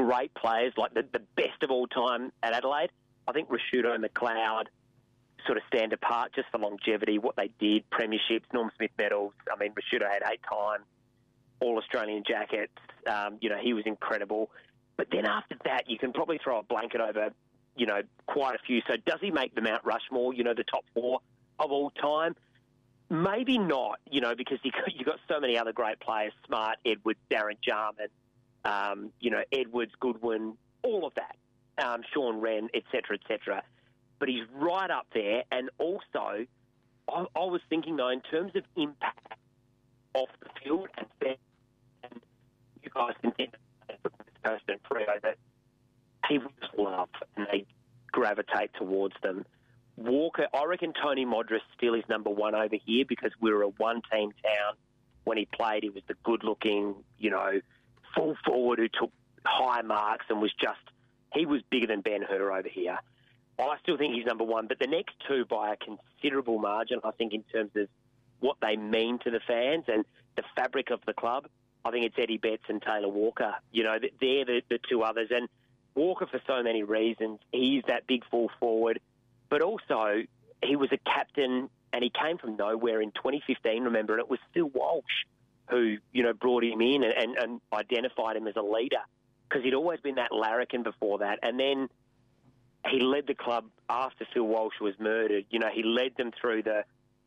great players, like the best of all time at Adelaide, I think Rashudo and McLeod sort of stand apart just for longevity, what they did, premierships, Norm Smith medals. I mean, Rashudo had 8 times All-Australian jackets. He was incredible. But then after that, you can probably throw a blanket over, quite a few. So does he make the Mount Rushmore, the top 4 of all time? Maybe not, because you've got so many other great players, Smart, Edwards, Darren Jarman, Edwards, Goodwin, all of that, Sean Wren, etc., etc. But he's right up there. And also, I was thinking, though, in terms of impact off the field, and you guys can think this person in Freo that people just love and they gravitate towards them. Walker, I reckon Tony Modris still is number 1 over here because we were a one-team town when he played. He was the good-looking, full forward who took high marks and he was bigger than Ben Hur over here. I still think he's number 1, but the next 2 by a considerable margin, I think, in terms of what they mean to the fans and the fabric of the club. I think it's Eddie Betts and Taylor Walker. They're the 2 others. And Walker, for so many reasons, he's that big full forward, but also he was a captain and he came from nowhere in 2015, remember, and it was Phil Walsh who, brought him in and identified him as a leader because he'd always been that larrikin before that. And then he led the club after Phil Walsh was murdered. He led them through the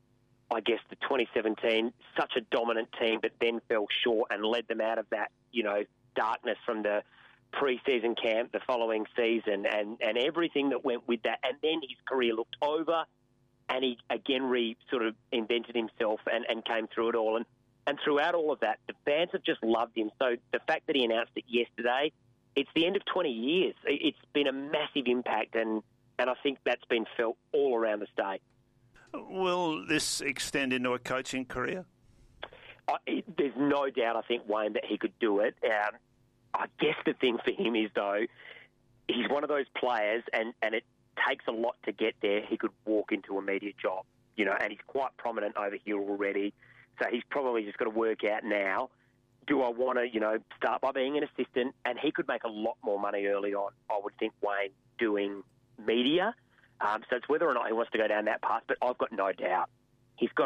2017, such a dominant team, but then fell short and led them out of that, darkness from the pre-season camp the following season and everything that went with that. And then his career looked over and he again sort of invented himself and came through it all. And throughout all of that, the fans have just loved him. So the fact that he announced it yesterday, it's the end of 20 years. It's been a massive impact and I think that's been felt all around the state. Will this extend into a coaching career? There's no doubt, I think, Wayne, that he could do it. I guess the thing for him is, though, he's one of those players, and it takes a lot to get there. He could walk into a media job, and he's quite prominent over here already. So he's probably just got to work out now, do I want to, start by being an assistant? And he could make a lot more money early on, I would think, Wayne, doing media. So it's whether or not he wants to go down that path, but I've got no doubt. He's got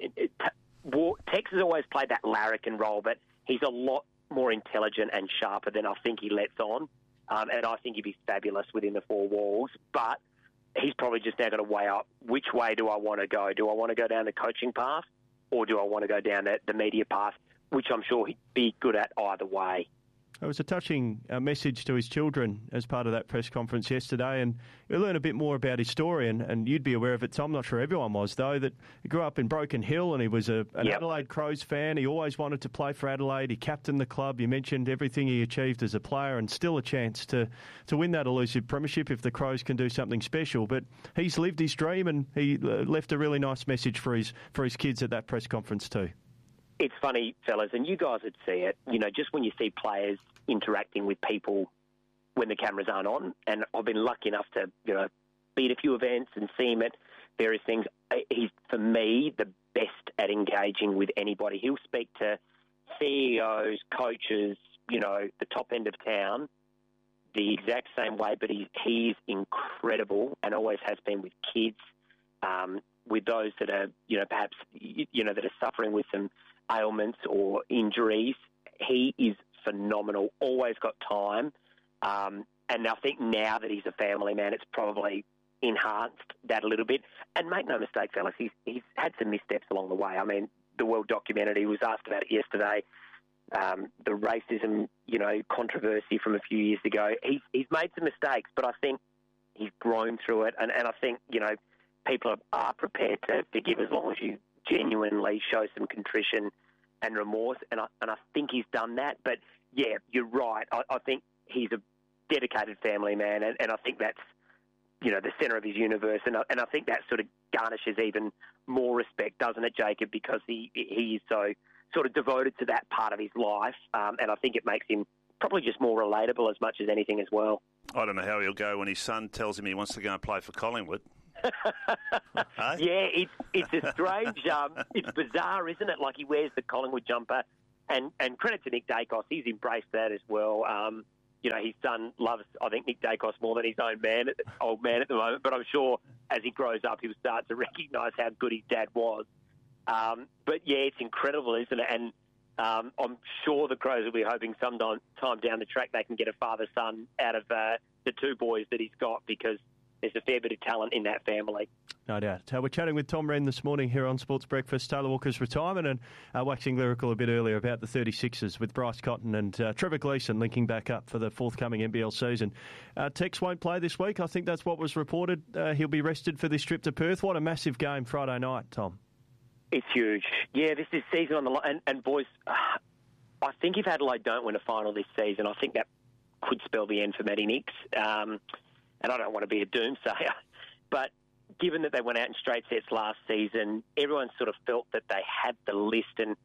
Tex has always played that larrikin role, but he's a lot more intelligent and sharper than I think he lets on. And I think he'd be fabulous within the 4 walls. But he's probably just now got to weigh up which way do I want to go? Do I want to go down the coaching path or do I want to go down the media path, which I'm sure he'd be good at either way. It was a touching message to his children as part of that press conference yesterday, and we learned a bit more about his story, and you'd be aware of it, Tom. I'm not sure everyone was, though, that he grew up in Broken Hill and he was an Adelaide Crows fan. He always wanted to play for Adelaide. He captained the club. You mentioned everything he achieved as a player and still a chance to win that elusive premiership if the Crows can do something special. But he's lived his dream and he left a really nice message for his kids at that press conference too. It's funny, fellas, and you guys would see it, just when you see players interacting with people when the cameras aren't on, and I've been lucky enough to, be at a few events and see him at various things. He's, for me, the best at engaging with anybody. He'll speak to CEOs, coaches, the top end of town, the exact same way, but he's incredible and always has been with kids, with those that are, perhaps, that are suffering with some ailments or injuries. He is phenomenal, always got time. And I think now that he's a family man, it's probably enhanced that a little bit. And make no mistake, fellas, he's had some missteps along the way. I mean, the World documented, he was asked about it yesterday, the racism, controversy from a few years ago. He's made some mistakes, but I think he's grown through it. And I think, people are prepared to forgive as long as you genuinely show some contrition and remorse, and I think he's done that. But, yeah, you're right. I think he's a dedicated family man, and I think that's, the centre of his universe, and I think that sort of garnishes even more respect, doesn't it, Jacob, because he is so sort of devoted to that part of his life, and I think it makes him probably just more relatable as much as anything as well. I don't know how he'll go when his son tells him he wants to go and play for Collingwood. Hey? Yeah, it's a strange, it's bizarre, isn't it? Like he wears the Collingwood jumper, and credit to Nick Dacos, he's embraced that as well. his son loves, I think, Nick Dacos more than his old man at the moment. But I'm sure as he grows up, he'll start to recognise how good his dad was. But yeah, it's incredible, isn't it? And I'm sure the Crows will be hoping sometime down the track they can get a father-son out of the two boys that he's got, because there's a fair bit of talent in that family. No doubt. We're chatting with Tom Wren this morning here on Sports Breakfast. Taylor Walker's retirement, and waxing lyrical a bit earlier about the 36ers with Bryce Cotton and Trevor Gleeson linking back up for the forthcoming NBL season. Tex won't play this week. I think that's what was reported. He'll be rested for this trip to Perth. What a massive game Friday night, Tom. It's huge. Yeah, this is season on the line. And boys, I think if Adelaide don't win a final this season, I think that could spell the end for Matty Nicks. And I don't want to be a doomsayer, but given that they went out in straight sets last season, everyone sort of felt that they had the list. And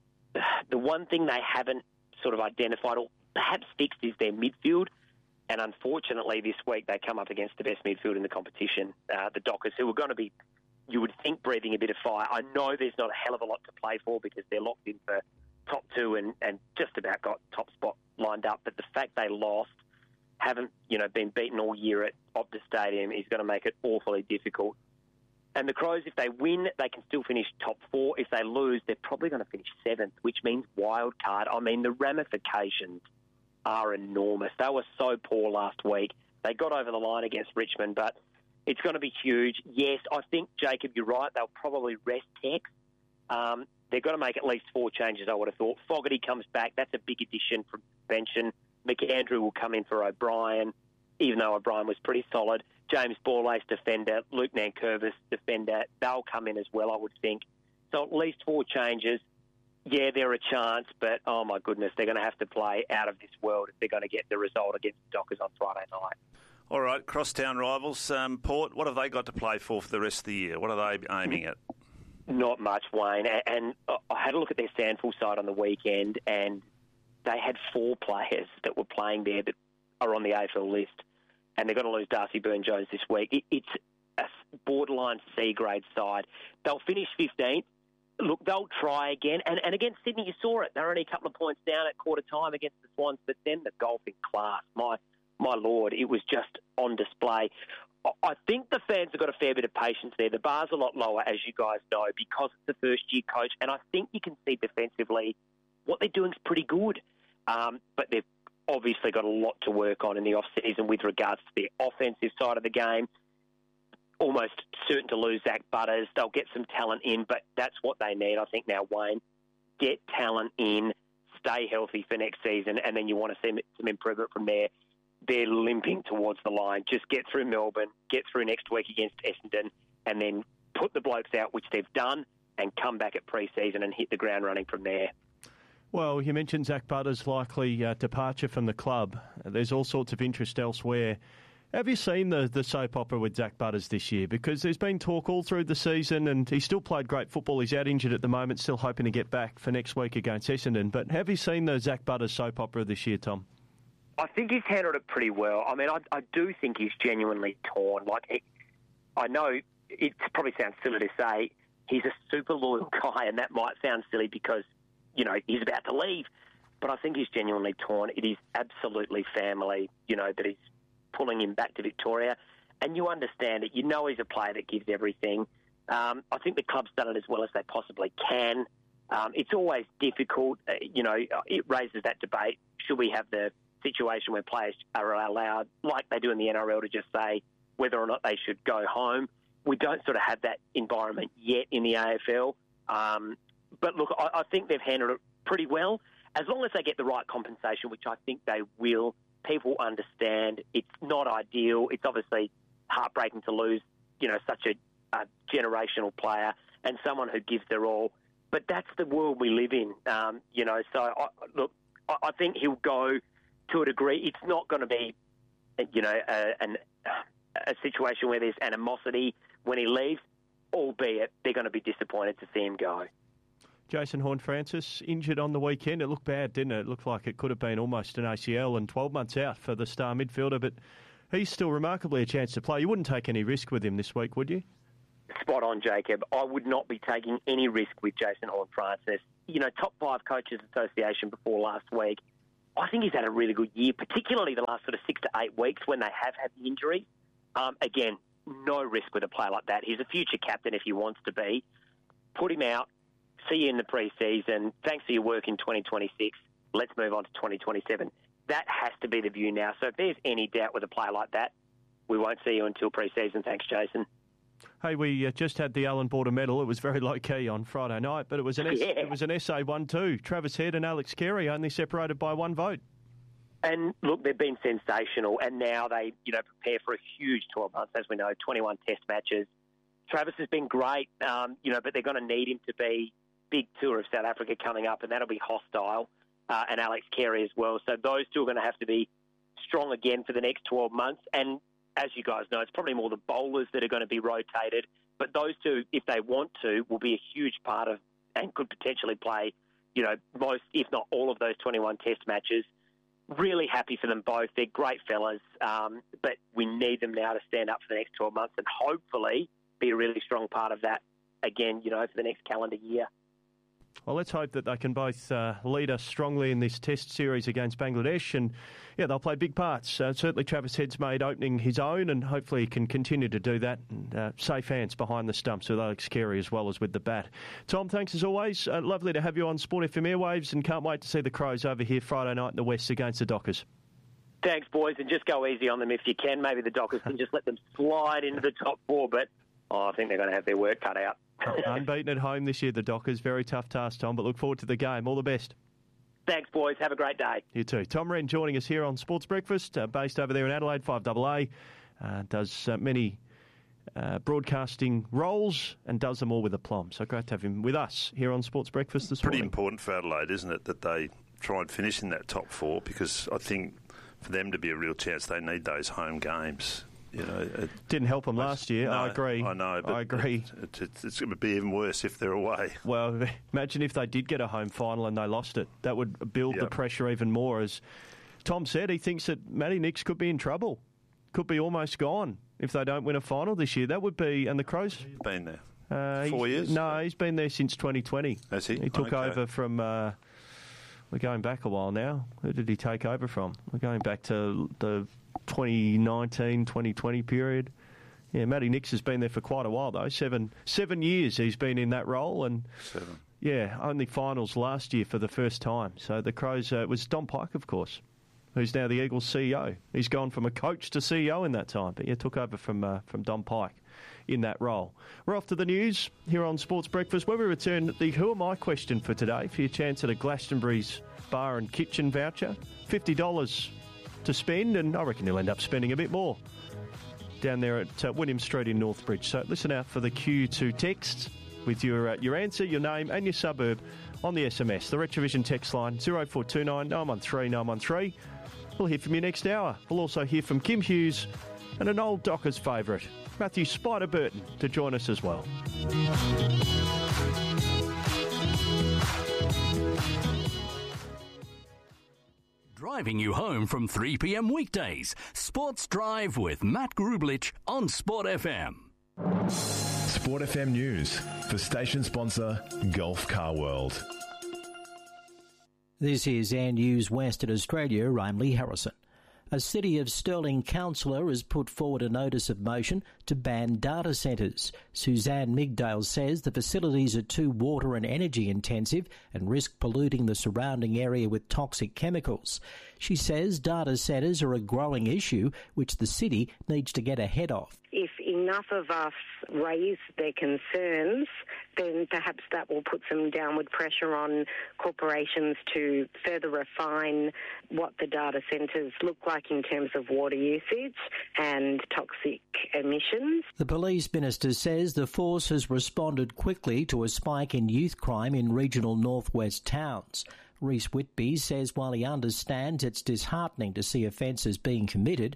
the one thing they haven't sort of identified or perhaps fixed is their midfield. And unfortunately, this week they come up against the best midfield in the competition, the Dockers, who are going to be, you would think, breathing a bit of fire. I know there's not a hell of a lot to play for because they're locked in for top two and just about got top spot lined up. But the fact they lost, haven't been beaten all year at Optus Stadium, is going to make it awfully difficult. And the Crows, if they win, they can still finish top four. If they lose, they're probably going to finish seventh, which means wild card. I mean, the ramifications are enormous. They were so poor last week. They got over the line against Richmond, but it's going to be huge. Yes, I think, Jacob, you're right. They'll probably rest Tex. They're going to make at least 4 changes, I would have thought. Fogarty comes back. That's a big addition from suspension. McAndrew will come in for O'Brien, even though O'Brien was pretty solid. James Borlase, defender. Luke Nankervis, defender. They'll come in as well, I would think. So at least 4 changes. Yeah, they're a chance, but, oh, my goodness, they're going to have to play out of this world if they're going to get the result against the Dockers on Friday night. All right, crosstown rivals. Port, what have they got to play for the rest of the year? What are they aiming at? Not much, Wayne. And I had a look at their Sandful side on the weekend, and they had 4 players that were playing there that are on the AFL list, and they're going to lose Darcy Byrne-Jones this week. It's a borderline C-grade side. They'll finish 15th. Look, they'll try again. And against Sydney, you saw it. They're only a couple of points down at quarter time against the Swans, but then the golfing class, my Lord, it was just on display. I think the fans have got a fair bit of patience there. The bar's a lot lower, as you guys know, because it's the first-year coach, and I think you can see defensively what they're doing is pretty good. But they've obviously got a lot to work on in the off-season with regards to the offensive side of the game. Almost certain to lose Zach Butters. They'll get some talent in, but that's what they need, I think, now, Wayne. Get talent in, stay healthy for next season, and then you want to see some improvement from there. They're limping towards the line. Just get through Melbourne, get through next week against Essendon, and then put the blokes out, which they've done, and come back at pre-season and hit the ground running from there. Well, you mentioned Zach Butters' likely departure from the club. There's all sorts of interest elsewhere. Have you seen the soap opera with Zach Butters this year? Because there's been talk all through the season, and he still played great football. He's out injured at the moment, still hoping to get back for next week against Essendon. But have you seen the Zach Butters soap opera this year, Tom? I think he's handled it pretty well. I mean, I do think he's genuinely torn. I know it probably sounds silly to say he's a super loyal guy, and that might sound silly because, he's about to leave. But I think he's genuinely torn. It is absolutely family, that he's pulling him back to Victoria. And you understand it. You know he's a player that gives everything. I think the club's done it as well as they possibly can. It's always difficult. It raises that debate. Should we have the situation where players are allowed, like they do in the NRL, to just say whether or not they should go home? We don't sort of have that environment yet in the AFL. But look, I think they've handled it pretty well. As long as they get the right compensation, which I think they will, people understand it's not ideal. It's obviously heartbreaking to lose, such a generational player and someone who gives their all. But that's the world we live in, So, I think he'll go to a degree. It's not going to be, a situation where there's animosity when he leaves, albeit they're going to be disappointed to see him go. Jason Horne-Francis, injured on the weekend. It looked bad, didn't it? It looked like it could have been almost an ACL and 12 months out for the star midfielder, but he's still remarkably a chance to play. You wouldn't take any risk with him this week, would you? Spot on, Jacob. I would not be taking any risk with Jason Horne-Francis. Top 5 Coaches Association before last week, I think he's had a really good year, particularly the last sort of 6 to 8 weeks when they have had the injury. Again, no risk with a player like that. He's a future captain if he wants to be. Put him out. See you in the pre-season. Thanks for your work in 2026. Let's move on to 2027. That has to be the view now. So if there's any doubt with a player like that, we won't see you until pre-season. Thanks, Jason. Hey, we just had the Allan Border medal. It was very low-key on Friday night, but it was an SA 1-2. Travis Head and Alex Carey only separated by 1 vote. And look, they've been sensational, and now they, prepare for a huge 12 months, as we know, 21 test matches. Travis has been great, but they're going to need him to be big tour of South Africa coming up, and that'll be hostile, and Alex Carey as well. So those two are going to have to be strong again for the next 12 months. And as you guys know, it's probably more the bowlers that are going to be rotated. But those two, if they want to, will be a huge part of and could potentially play, most, if not all of those 21 test matches. Really happy for them both. They're great fellas, but we need them now to stand up for the next 12 months and hopefully be a really strong part of that again, for the next calendar year. Well, let's hope that they can both lead us strongly in this test series against Bangladesh, and they'll play big parts. Certainly Travis Head's made opening his own, and hopefully he can continue to do that. And safe hands behind the stumps with Alex Carey as well as with the bat. Tom, thanks as always. Lovely to have you on Sport FM airwaves, and can't wait to see the Crows over here Friday night in the West against the Dockers. Thanks, boys, and just go easy on them if you can. Maybe the Dockers can just let them slide into the top 4, but I think they're going to have their work cut out. Unbeaten at home this year, the Dockers. Very tough task, Tom, but look forward to the game. All the best. Thanks, boys. Have a great day. You too. Tom Wren joining us here on Sports Breakfast, based over there in Adelaide, 5AA. Does many broadcasting roles and does them all with aplomb. So great to have him with us here on Sports Breakfast this morning. Pretty important for Adelaide, isn't it, that they try and finish in that top 4, because I think for them to be a real chance, they need those home games. It didn't help them last year. No, I agree. I know, but I agree. It's going to be even worse if they're away. Well, imagine if they did get a home final and they lost it. That would build the pressure even more. As Tom said, he thinks that Matty Nicks could be in trouble, could be almost gone if they don't win a final this year. That would be, and the Crows... He's been there 4 years? No, he's been there since 2020. Has he? He took over from... we're going back a while now. Who did he take over from? We're going back to the 2019, 2020 period. Yeah, Matty Nicks has been there for quite a while, though. Seven years he's been in that role. And 7. Yeah, only finals last year for the first time. So the Crows, it was Don Pyke, of course, who's now the Eagles CEO. He's gone from a coach to CEO in that time, but took over from Don Pyke in that role. We're off to the news here on Sports Breakfast, where we return the Who Am I question for today for your chance at a Glastonbury's bar and kitchen voucher. $50 to spend, and I reckon you'll end up spending a bit more down there at William Street in Northbridge. So listen out for the cue to text with your answer, your name and your suburb on the SMS. The Retrovision text line 0429 913 913. We'll hear from you next hour. We'll also hear from Kim Hughes and an old Dockers favourite, Matthew Spider Burton, to join us as well. Driving you home from 3 p.m. weekdays. Sports Drive with Matt Grublich on Sport FM. Sport FM News for station sponsor Gulf Car World. This is Air News Western Australia. I'm Lee Harrison. A City of Stirling councillor has put forward a notice of motion to ban data centres. Suzanne Migdale says the facilities are too water and energy intensive and risk polluting the surrounding area with toxic chemicals. She says data centres are a growing issue which the city needs to get ahead of. If enough of us raise their concerns, then perhaps that will put some downward pressure on corporations to further refine what the data centres look like in terms of water usage and toxic emissions. The police minister says the force has responded quickly to a spike in youth crime in regional northwest towns. Rhys Whitby says while he understands it's disheartening to see offences being committed,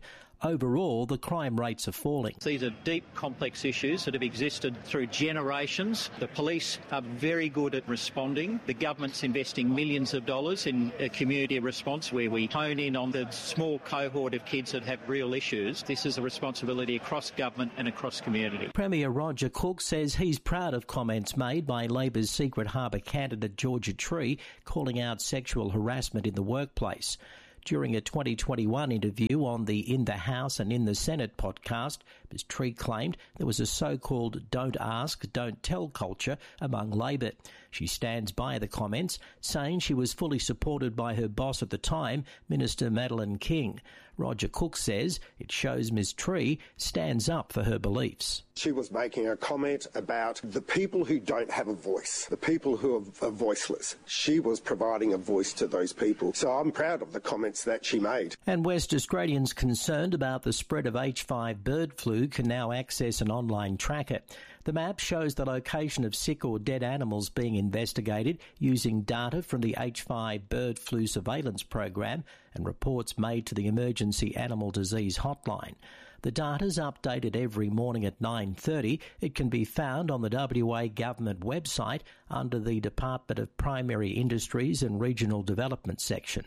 Overall, the crime rates are falling. These are deep, complex issues that have existed through generations. The police are very good at responding. The government's investing millions of dollars in a community response where we hone in on the small cohort of kids that have real issues. This is a responsibility across government and across community. Premier Roger Cook says he's proud of comments made by Labor's Secret Harbour candidate Georgia Tree calling out sexual harassment in the workplace. During a 2021 interview on the In the House and In the Senate podcast, Ms Tree claimed there was a so-called don't ask, don't tell culture among Labor. She stands by the comments, saying she was fully supported by her boss at the time, Minister Madeleine King. Roger Cook says it shows Ms Tree stands up for her beliefs. She was making a comment about the people who don't have a voice, the people who are voiceless. She was providing a voice to those people. So I'm proud of the comments that she made. And West Australians concerned about the spread of H5 bird flu can now access an online tracker. The map shows the location of sick or dead animals being investigated using data from the H5 bird flu surveillance program and reports made to the Emergency Animal Disease Hotline. The data's updated every morning at 9:30. It can be found on the WA Government website under the Department of Primary Industries and Regional Development section.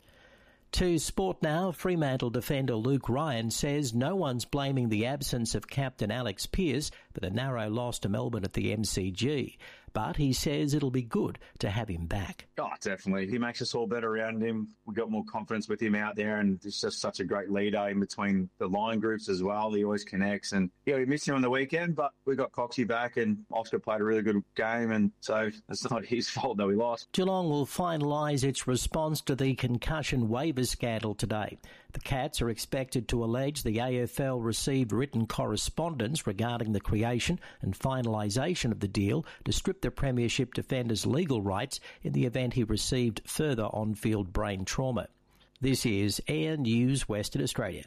To sport now, Fremantle defender Luke Ryan says no one's blaming the absence of captain Alex Pearce for the narrow loss to Melbourne at the MCG. But he says it'll be good to have him back. Oh, definitely. He makes us all better around him. We've got more confidence with him out there, and he's just such a great leader in between the line groups as well. He always connects. And, yeah, we missed him on the weekend, but we got Coxie back, and Oscar played a really good game, and so it's not his fault that we lost. Geelong will finalise its response to the concussion waiver scandal today. The Cats are expected to allege the AFL received written correspondence regarding the creation and finalisation of the deal to strip the Premiership defender's legal rights in the event he received further on-field brain trauma. This is Air News Western Australia.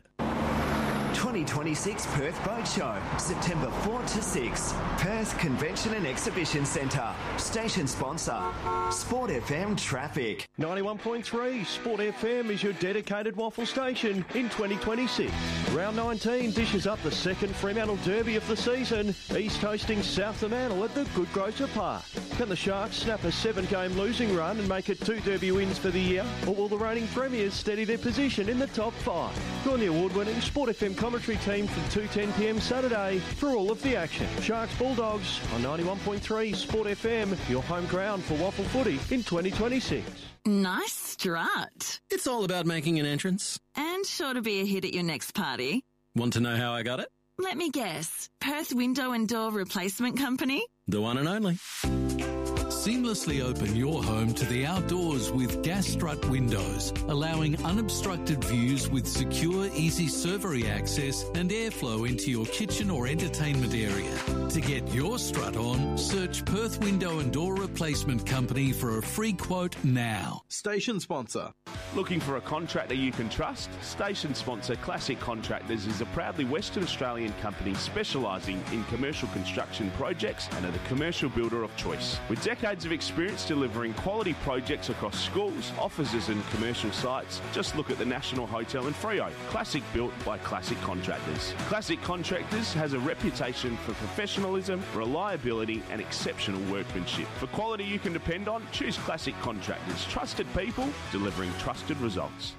2026 Perth Boat Show, September 4 to 6. Perth Convention and Exhibition Centre. Station sponsor, Sport FM Traffic. 91.3 Sport FM is your dedicated waffle station in 2026. Round 19 dishes up the second Fremantle Derby of the season. East hosting South Fremantle at the Good Grocer Park. Can the Sharks snap a 7-game losing run and make it 2 Derby wins for the year? Or will the reigning premiers steady their position in the top 5? Join the award-winning Sport FM commentary team from 2:10pm Saturday for all of the action. Sharks Bulldogs on 91.3 Sport FM, your home ground for waffle footy in 2026. Nice strut. It's all about making an entrance. And sure to be a hit at your next party. Want to know how I got it? Let me guess. Perth Window and Door Replacement Company? The one and only. Seamlessly open your home to the outdoors with Gas Strut windows, allowing unobstructed views with secure, easy servery access and airflow into your kitchen or entertainment area. To get your strut on, search Perth Window and Door Replacement Company for a free quote now. Station sponsor. Looking for a contractor you can trust? Station sponsor Classic Contractors is a proudly Western Australian company specialising in commercial construction projects and are the commercial builder of choice. With decades of experience delivering quality projects across schools, offices and commercial sites, just look at the National Hotel in Freo. Classic built by Classic Contractors. Classic Contractors has a reputation for professionalism, reliability and exceptional workmanship. For quality you can depend on, choose Classic Contractors. Trusted people delivering trusted results.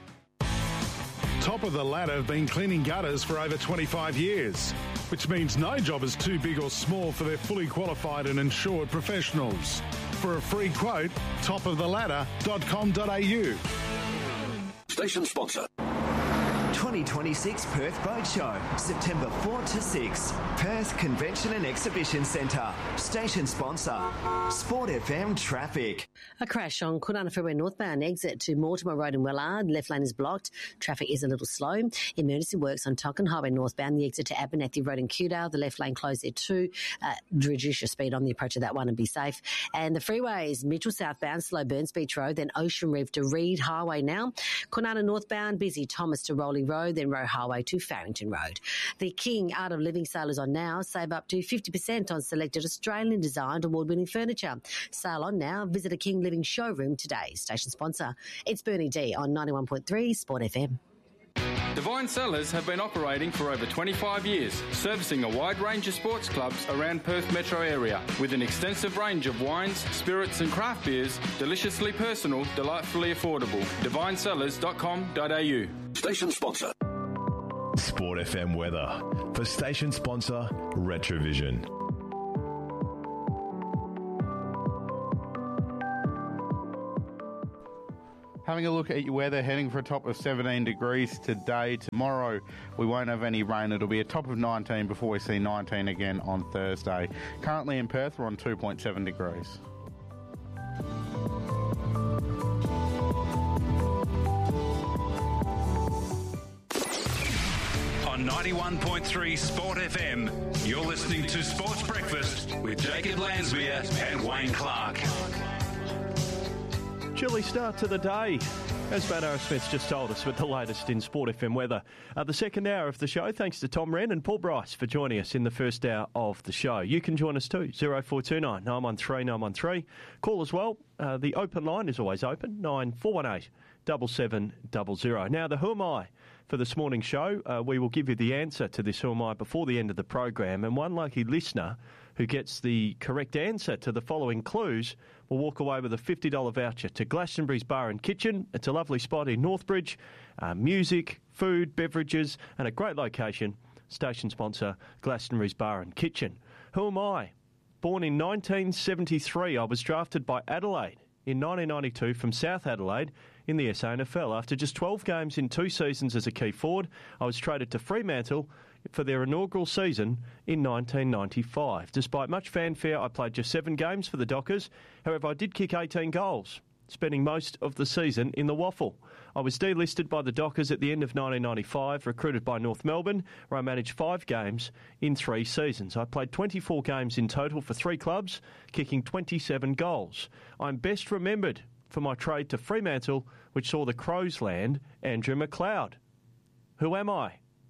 Top of the Ladder have been cleaning gutters for over 25 years, which means no job is too big or small for their fully qualified and insured professionals. For a free quote, topoftheladder.com.au. Station sponsor. 2026 Perth Boat Show, September 4 to 6. Perth Convention and Exhibition Centre. Station sponsor, Sport FM Traffic. A crash on Kunana Freeway northbound exit to Mortimer Road in Wellard. Left lane is blocked. Traffic is a little slow. Emergency works on Tonkin Highway northbound. The exit to Abernethy Road in Kewdale. The left lane closed there too. Reduce your speed on the approach of that one and be safe. And the freeways, Mitchell southbound, slow Burns Beach Road, then Ocean Reef to Reed Highway now. Kunana northbound, busy Thomas to Rowley Road, then Roe Highway to Farrington Road. The King Art of Living sale is on now. Save up to 50% on selected Australian designed award-winning furniture. Sale on now. Visit a King Living showroom today. Station sponsor. It's Bernie D on 91.3 Sport FM. Divine Cellars have been operating for over 25 years, servicing a wide range of sports clubs around Perth metro area, with an extensive range of wines, spirits and craft beers, deliciously personal, delightfully affordable. DivineCellars.com.au. Station sponsor. Sport FM weather for station sponsor Retrovision. Having a look at your weather, heading for a top of 17 degrees today. Tomorrow we won't have any rain. It'll be a top of 19 before we see 19 again on Thursday. Currently in Perth, we're on 2.7 degrees. On 91.3 Sport FM, you're listening to Sports Breakfast with Jacob Lansmere and Wayne Clark. Chilly start to the day, as Matt Arrowsmith's just told us with the latest in Sport FM weather. The second hour of the show, thanks to Tom Wren and Paul Bryce for joining us in the first hour of the show. You can join us too, 0429 913 913. Call as well. The open line is always open, 9418 7700. Now, the Who Am I for this morning's show, we will give you the answer to this Who Am I before the end of the program, and one lucky listener who gets the correct answer to the following clues will walk away with a $50 voucher to Glastonbury's Bar and Kitchen. It's a lovely spot in Northbridge. Music, food, beverages, and a great location. Station sponsor, Glastonbury's Bar and Kitchen. Who am I? Born in 1973, I was drafted by Adelaide in 1992 from South Adelaide in the SANFL. After just 12 games in 2 seasons as a key forward, I was traded to Fremantle for their inaugural season in 1995. Despite much fanfare, I played just 7 games for the Dockers. However, I did kick 18 goals, spending most of the season in the Waffle. I was delisted by the Dockers at the end of 1995, recruited by North Melbourne, where I managed 5 games in 3 seasons. I played 24 games in total for 3 clubs, kicking 27 goals. I'm best remembered for my trade to Fremantle, which saw the Crows land Andrew McLeod. Who am I?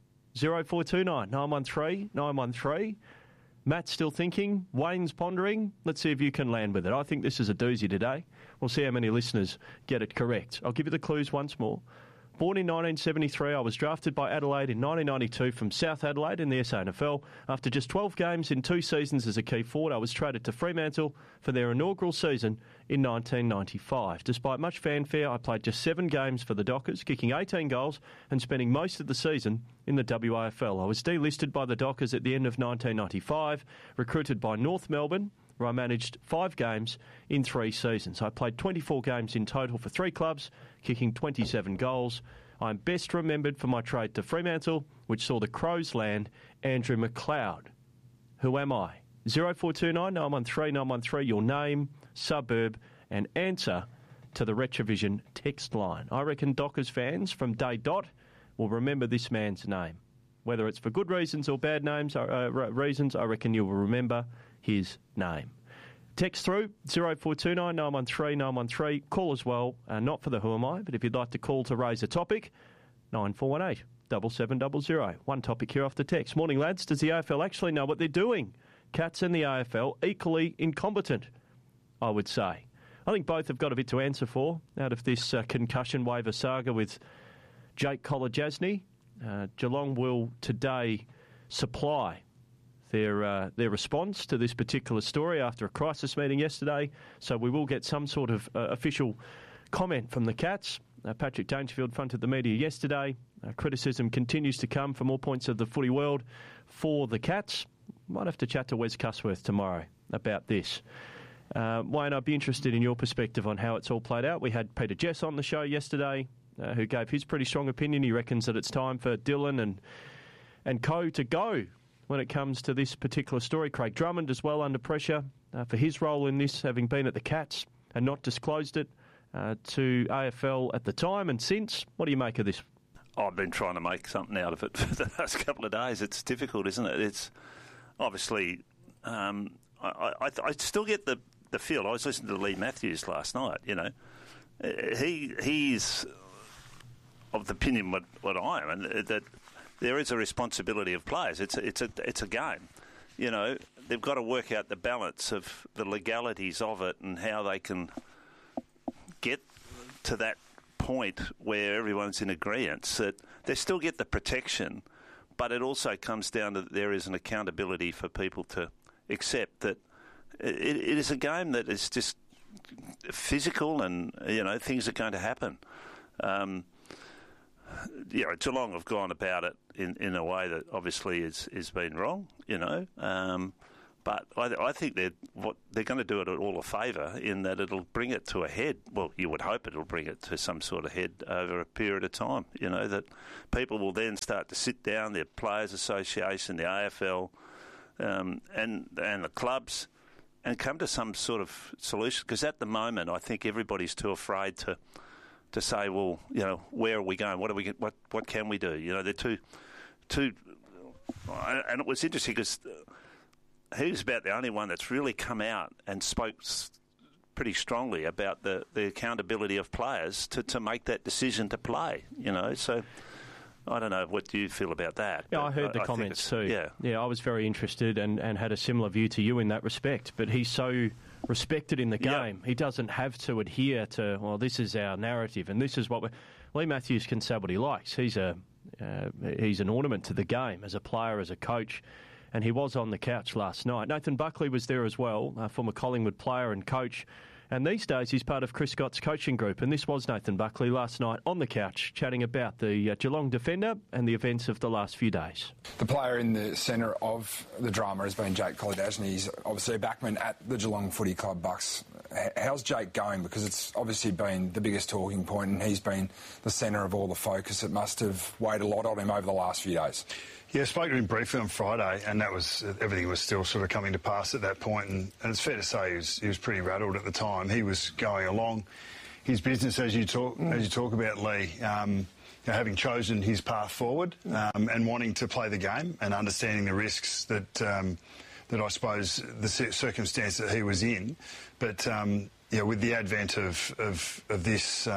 0429 913 913. Matt's still thinking. Wayne's pondering. Let's see if you can land with it. I think this is a doozy today. We'll see how many listeners get it correct. I'll give you the clues once more. Born in 1973, I was drafted by Adelaide in 1992 from South Adelaide in the SANFL. After just 12 games in 2 seasons as a key forward, I was traded to Fremantle for their inaugural season in 1995. Despite much fanfare, I played just 7 games for the Dockers, kicking 18 goals and spending most of the season in the WAFL. I was delisted by the Dockers at the end of 1995, recruited by North Melbourne, where I managed 5 games in 3 seasons. I played 24 games in total for 3 clubs, kicking 27 goals. I'm best remembered for my trade to Fremantle, which saw the Crows land Andrew McLeod. Who am I? 0429 913 913, your name, suburb and answer to the Retrovision text line. I reckon Dockers fans from day dot will remember this man's name. Whether it's for good reasons or bad reasons, I reckon you will remember his name. Text through 0429 913 913. Call as well, not for the Who Am I, but if you'd like to call to raise a topic, 9418 7700. One topic here off the text. Morning, lads. Does the AFL actually know what they're doing? Cats and the AFL equally incompetent, I would say. I think both have got a bit to answer for out of this concussion waiver saga with Jake Kolodjasny. Geelong will today supply their response to this particular story after a crisis meeting yesterday. So we will get some sort of official comment from the Cats. Patrick Dangerfield fronted the media yesterday. Criticism continues to come from all points of the footy world for the Cats. Might have to chat to Wes Cusworth tomorrow about this. Wayne, I'd be interested in your perspective on how it's all played out. We had Peter Jess on the show yesterday, who gave his pretty strong opinion. He reckons that it's time for Dylan and co to go when it comes to this particular story. Craig Drummond as well under pressure for his role in this, having been at the Cats and not disclosed it to AFL at the time and since. What do you make of this? I've been trying to make something out of it for the last couple of days. It's difficult, isn't it? It's obviously... I still get the feel. I was listening to Lee Matthews last night, you know. He's of the opinion what I am, and that there is a responsibility of players. It's a game. You know, they've got to work out the balance of the legalities of it and how they can get to that point where everyone's in agreement that they still get the protection, but it also comes down to there is an accountability for people to accept that it is a game that is just physical and, things are going to happen. Geelong have gone about it in a way that obviously is been wrong, but I think they're going to do it all a favour in that it'll bring it to a head. Well, you would hope it'll bring it to some sort of head over a period of time, that people will then start to sit down, the Players Association, the AFL, and the clubs, and come to some sort of solution. Because at the moment, I think everybody's too afraid to say, well, where are we going? What can we do? They're too. And it was interesting because he was about the only one that's really come out and spoke pretty strongly about the accountability of players to make that decision to play. So I don't know. What do you feel about that? Yeah, I heard the comments too. Yeah, I was very interested and had a similar view to you in that respect. But he's so respected in the game. He doesn't have to adhere to, well, this is our narrative and this is what Lee Matthews can say what he likes. He's an ornament to the game as a player, as a coach, and he was on the couch last night. Nathan Buckley was there as well, a former Collingwood player and coach. And these days he's part of Chris Scott's coaching group. And this was Nathan Buckley last night on the couch chatting about the Geelong defender and the events of the last few days. The player in the centre of the drama has been Jake Kolodjasny. He's obviously a backman at the Geelong Footy Club Bucks. How's Jake going? Because it's obviously been the biggest talking point and he's been the centre of all the focus. It must have weighed a lot on him over the last few days. Yeah, I spoke to him briefly on Friday, and that was everything was still sort of coming to pass at that point. And it's fair to say he was pretty rattled at the time. He was going along his business as you talk about, Lee. Having chosen his path forward and wanting to play the game and understanding the risks that I suppose the circumstance that he was in, but with the advent of this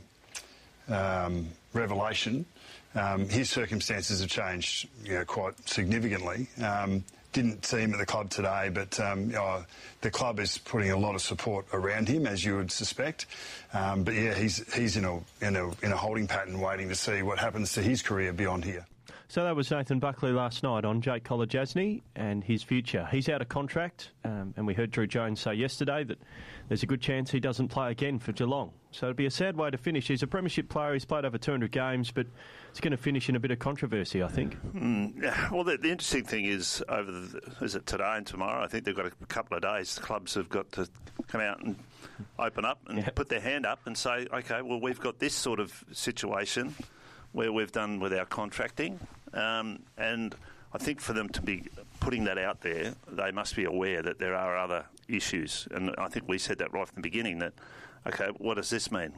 revelation. His circumstances have changed, quite significantly. Didn't see him at the club today, but the club is putting a lot of support around him, as you would suspect. But yeah, he's in a holding pattern, waiting to see what happens to his career beyond here. So that was Nathan Buckley last night on Jake Kolodjasny and his future. He's out of contract, and we heard Drew Jones say yesterday that there's a good chance he doesn't play again for Geelong. So it'd be a sad way to finish. He's a premiership player. He's played over 200 games, but it's going to finish in a bit of controversy, I think. Well, the interesting thing is, is it today and tomorrow? I think they've got a couple of days. The clubs have got to come out and open up and put their hand up and say, OK, well, we've got this sort of situation where we've done with our contracting. And I think for them to be putting that out there, they must be aware that there are other issues. And I think we said that right from the beginning, that, OK, what does this mean?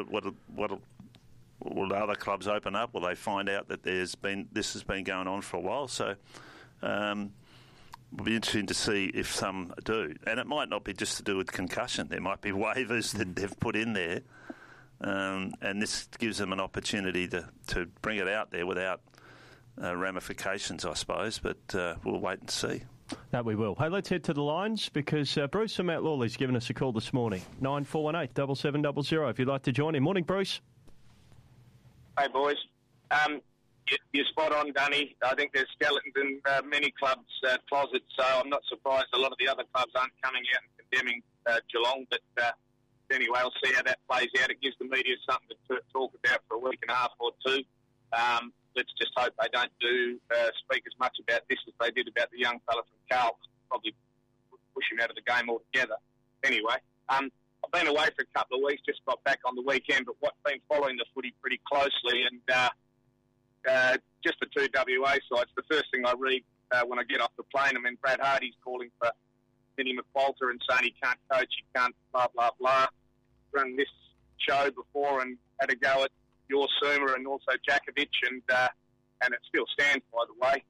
Will other clubs open up? Will they find out that this has been going on for a while? So it'll be interesting to see if some do. And it might not be just to do with concussion. There might be waivers that they've put in there. And this gives them an opportunity to bring it out there without ramifications, I suppose. But we'll wait and see. That we will. Hey, let's head to the lines because Bruce from Mount Lawley's given us a call this morning. 9418 7700 if you'd like to join him. Morning, Bruce. Hey, boys. You're spot on, Dunny. I think there's skeletons in many clubs' closets, so I'm not surprised a lot of the other clubs aren't coming out and condemning Geelong. But anyway, I'll see how that plays out. It gives the media something to talk about for a week and a half or two. Let's just hope they don't speak as much about this as they did about the young fella from Carlton. Probably push him out of the game altogether. Anyway, I've been away for a couple of weeks, just got back on the weekend, but been following the footy pretty closely, and just the two WA sides. The first thing I read when I get off the plane, I mean, Brad Hardy's calling for Vinny McWalter and saying he can't coach, he can't blah, blah, blah. Run this show before and had a go at your Suma and also Djakovic, and it still stands, by the way.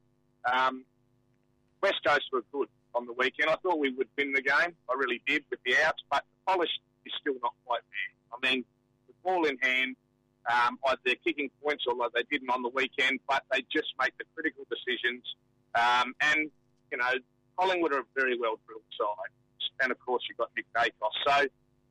West Coast were good on the weekend. I thought we would win the game. I really did with the outs, but the polish is still not quite there. I mean, the ball in hand, either they're kicking points or like they didn't on the weekend, but they just make the critical decisions. And, Collingwood are a very well-drilled side. And, of course, you've got Nick Dacos. So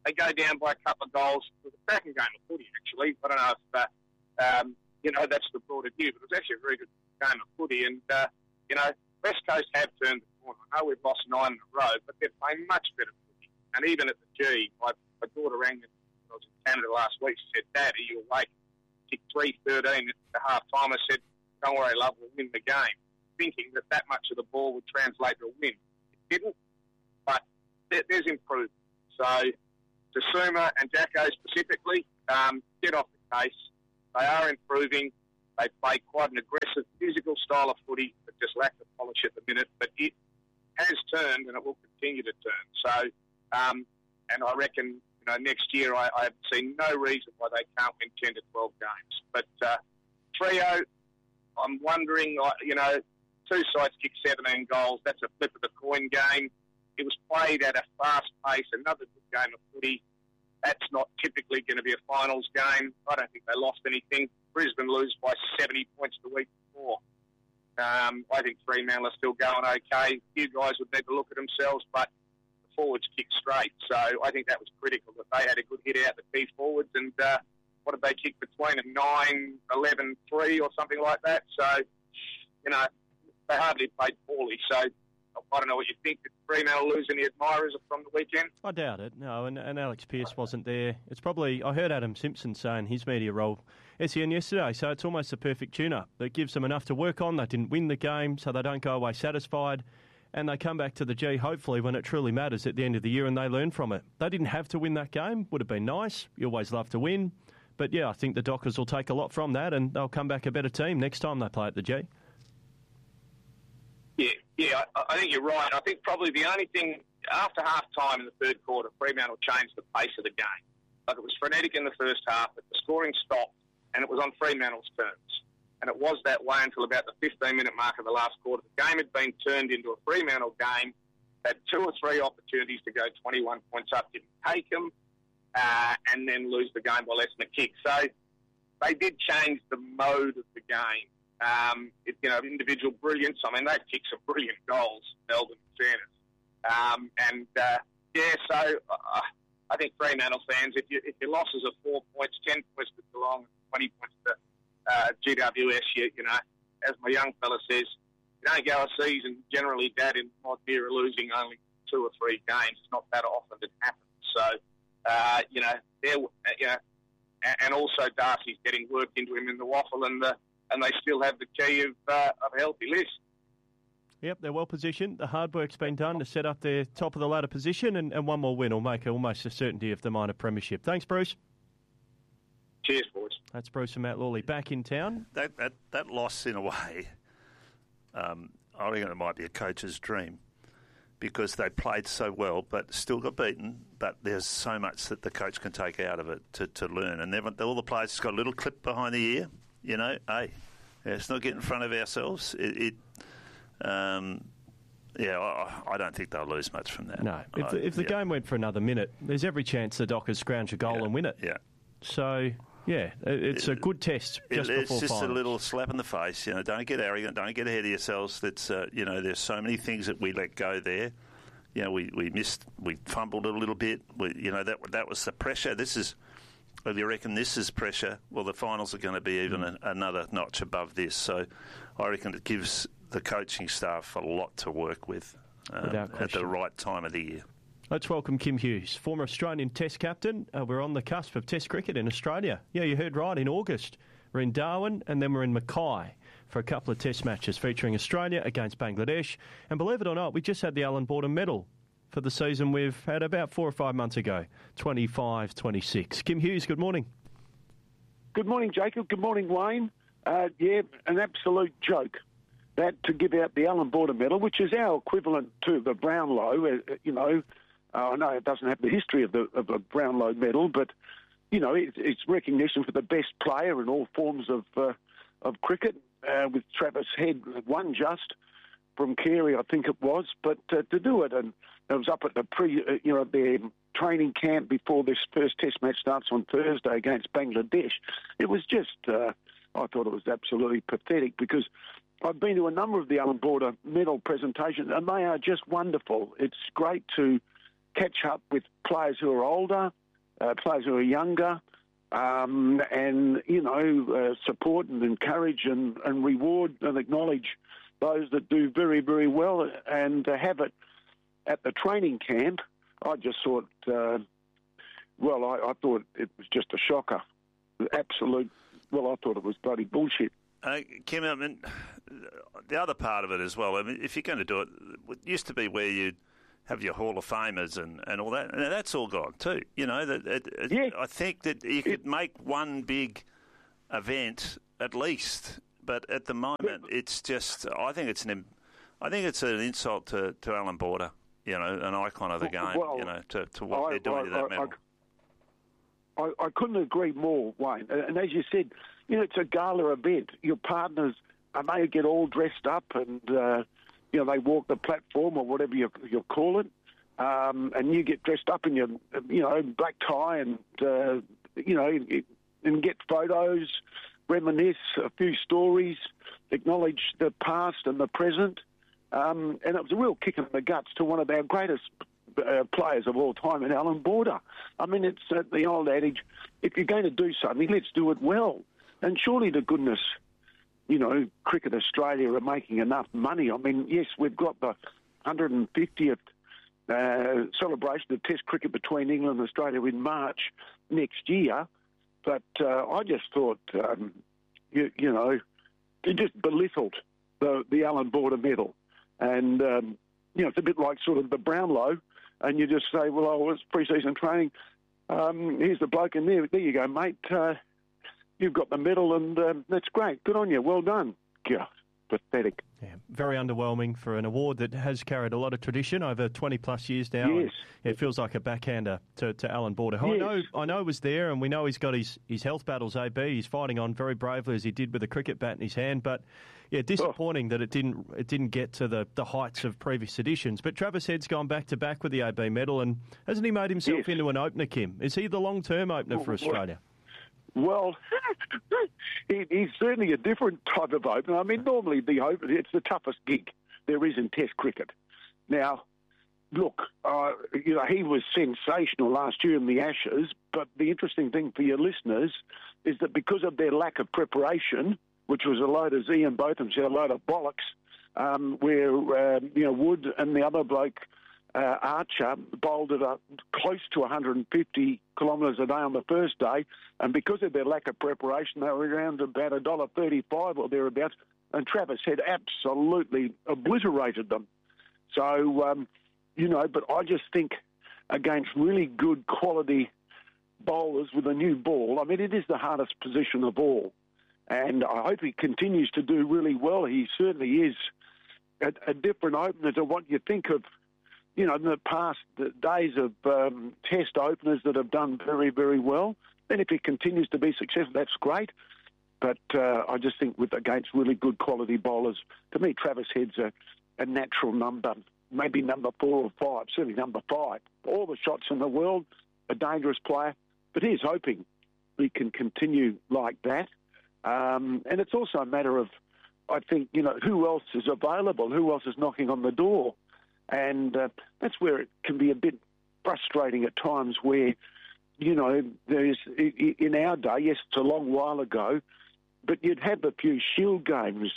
They go down by a couple of goals. It was a cracking game of footy, actually. I don't know if, that's the broader view, but it was actually a very good game of footy. And, West Coast have turned the corner. I know we've lost 9 in a row, but they're playing much better footy. And even at the G, my daughter rang me when I was in Canada last week. She said, Dad, are you awake? Kicked 3-13 at the half-time. I said, don't worry, love, we'll win the game. Thinking that much of the ball would translate to a win. It didn't, but there's improvement. So, Tasuma and Jacko specifically, get off the case. They are improving. They play quite an aggressive, physical style of footy that just lack the polish at the minute, but it has turned and it will continue to turn. So, and I reckon, next year I have seen no reason why they can't win 10 to 12 games. But Freo, I'm wondering, two sides kicked 17 goals. That's a flip of the coin game. It was played at a fast pace, another good game of footy. That's not typically going to be a finals game. I don't think they lost anything. Brisbane lose by 70 points the week before. I think Fremantle are still going okay. You guys would need to look at themselves, but the forwards kicked straight. So I think that was critical, that they had a good hit out the key forwards. And what did they kick between them? 9-11-3 or something like that. So, they hardly played poorly. So I don't know what you think. Did Fremantle lose any admirers from the weekend? I doubt it, no. And Alex Pearce wasn't there. It's probably, I heard Adam Simpson saying his media role SEN yesterday, so it's almost a perfect tune-up that gives them enough to work on. They didn't win the game, so they don't go away satisfied. And they come back to the G, hopefully, when it truly matters at the end of the year, and they learn from it. They didn't have to win that game. Would have been nice. You always love to win. But, yeah, I think the Dockers will take a lot from that, and they'll come back a better team next time they play at the G. Yeah, I think you're right. I think probably the only thing, after half-time in the third quarter, Fremantle changed the pace of the game. Like, it was frenetic in the first half, but the scoring stopped, and it was on Fremantle's terms. And it was that way until about the 15-minute mark of the last quarter. The game had been turned into a Fremantle game, had 2 or 3 opportunities to go 21 points up, didn't take them, and then lose the game by less than a kick. So they did change the mode of the game. Individual brilliance. I mean, they've kicked some brilliant goals, Melbourne, in fairness. So I think Fremantle fans, if your losses are 4 points, 10 points to Geelong, 20 points to GWS, as my young fella says, you don't go a season generally, Dad, in my era losing only 2 or 3 games. It's not that often it happens. So, and also Darcy's getting work into him in the waffle, and they still have the key of a healthy list. Yep, they're well positioned. The hard work's been done to set up their top of the ladder position, and one more win will make it almost a certainty of the minor premiership. Thanks, Bruce. Cheers, boys. That's Bruce and Matt Lawley back in town. That loss, in a way, I reckon it might be a coach's dream, because they played so well but still got beaten. But there's so much that the coach can take out of it to learn. And all the players just got a little clip behind the ear. Hey, let's not get in front of ourselves. I don't think they'll lose much from that. No, if the game went for another minute, there's every chance the Dockers scrounge a goal and win it. Yeah. So, it's a good test just before finals. It's just a little slap in the face. Don't get arrogant. Don't get ahead of yourselves. That's there's so many things that we let go there. We missed. We fumbled a little bit. That was the pressure. If you reckon this is pressure, well, the finals are going to be even another notch above this. So I reckon it gives the coaching staff a lot to work with at the right time of the year. Let's welcome Kim Hughes, former Australian Test captain. We're on the cusp of Test cricket in Australia. Yeah, you heard right, in August. We're in Darwin and then we're in Mackay for a couple of Test matches featuring Australia against Bangladesh. And believe it or not, we just had the Allan Border medal for the season we've had about 4 or 5 months ago, 25-26. Kim Hughes, good morning. Good morning, Jacob. Good morning, Wayne. An absolute joke that to give out the Allan Border medal, which is our equivalent to the Brownlow. I know it doesn't have the history of the Brownlow medal, but it's recognition for the best player in all forms of cricket. With Travis Head, one just from Carey, I think it was, but to do it, and it was up at the their training camp before this first Test match starts on Thursday against Bangladesh. It was just, I thought it was absolutely pathetic, because I've been to a number of the Allan Border medal presentations, and they are just wonderful. It's great to catch up with players who are older, players who are younger, and, support and encourage and reward and acknowledge those that do very, very well. And to have it at the training camp, I just thought, I thought it was just a shocker. Absolute, I thought it was bloody bullshit. Kim, I mean, the other part of it as well, I mean, if you're going to do it, it used to be where you'd have your Hall of Famers and all that. Now, that's all gone too. I think that you could make one big event at least, but at the moment, it's just. I think it's an insult to Alan Border, an icon of the game. To what they're doing to that medal. I couldn't agree more, Wayne. And as you said, it's a gala event. Your partners, they get all dressed up and, they walk the platform or whatever you call it. And you get dressed up in your, black tie and, and get photos, reminisce a few stories, acknowledge the past and the present. And it was a real kick in the guts to one of our greatest players of all time, in Alan Border. I mean, it's the old adage, if you're going to do something, let's do it well. And surely to goodness, Cricket Australia are making enough money. I mean, yes, we've got the 150th celebration of Test cricket between England and Australia in March next year, but I just thought, it just belittled the Alan Border medal. And, it's a bit like sort of the Brownlow, and you just say, well, it's pre-season training. Here's the bloke in there. There you go, mate. You've got the medal, and that's great. Good on you. Well done. God, pathetic. Yeah, very underwhelming for an award that has carried a lot of tradition over 20-plus years now. Yes. It feels like a backhander to Alan Border, who yes. I know was there, and we know he's got his health battles, AB. He's fighting on very bravely, as he did with a cricket bat in his hand, but... Yeah, disappointing that it didn't get to the heights of previous editions. But Travis Head's gone back-to-back with the AB medal, and hasn't he made himself into an opener, Kim? Is he the long-term opener for Australia? Well, he's certainly a different type of opener. I mean, normally it's the toughest gig there is in Test cricket. Now, look, he was sensational last year in the Ashes, but the interesting thing for your listeners is that because of their lack of preparation, which was a load, as Ian Botham said, a load of bollocks, where Wood and the other bloke, Archer, bowled it up close to 150 kilometres a day on the first day, and because of their lack of preparation, they were around about $1.35 or thereabouts, and Travis Head absolutely obliterated them. So, but I just think against really good quality bowlers with a new ball, I mean, it is the hardest position of all. And I hope he continues to do really well. He certainly is a different opener to what you think of, in the past days of Test openers that have done very, very well. And if he continues to be successful, that's great. But I just think against really good quality bowlers, to me, Travis Head's a natural number, maybe number 4 or 5, certainly number 5. All the shots in the world, a dangerous player. But he's hoping he can continue like that. And it's also a matter of, I think, who else is available, who else is knocking on the door. And that's where it can be a bit frustrating at times where, there's, in our day, yes, it's a long while ago, but you'd have a few shield games